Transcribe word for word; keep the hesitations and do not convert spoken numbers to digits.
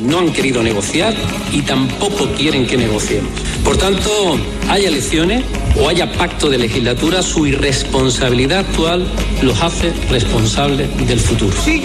no han querido negociar y tampoco quieren que negociemos. Por tanto, haya elecciones o haya pacto de legislatura, su irresponsabilidad actual los hace responsables del futuro.